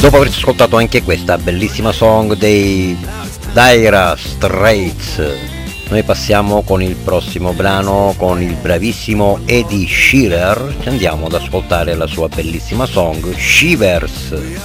Dopo aver ascoltato anche questa bellissima song dei Dire Straits, noi passiamo con il prossimo brano con il bravissimo Eddie Sheeran. Ci andiamo ad ascoltare la sua bellissima song Shivers.